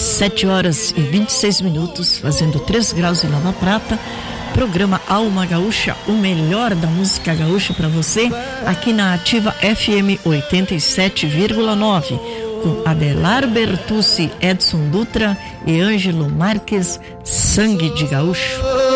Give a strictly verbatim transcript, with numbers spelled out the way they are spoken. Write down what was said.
sete horas e vinte e seis minutos, fazendo três graus em Nova Prata. Programa Alma Gaúcha, o melhor da música gaúcha para você, aqui na Ativa F M oitenta e sete vírgula nove, com Adelar Bertucci, Edson Dutra e Ângelo Marques, Sangue de Gaúcho.